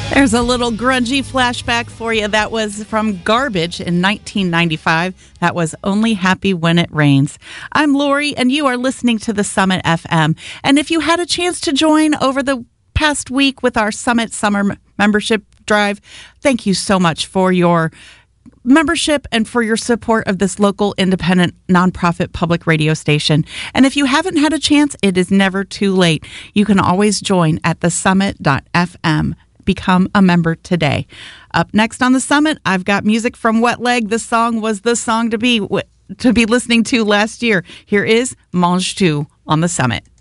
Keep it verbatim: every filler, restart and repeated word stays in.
There's a little grungy flashback for you. That was from Garbage in nineteen ninety-five. That was Only Happy When It Rains. I'm Lori, and you are listening to the Summit F M. And if you had a chance to join over the past week with our Summit Summer Membership Drive, thank you so much for your membership and for your support of this local independent nonprofit public radio station. And if you haven't had a chance, it is never too late. You can always join at the summit dot f m. Become a member today. Up next on the Summit, I've got music from Wet Leg. This song was the song to be to be listening to last year. Here is Mange Tout on the Summit.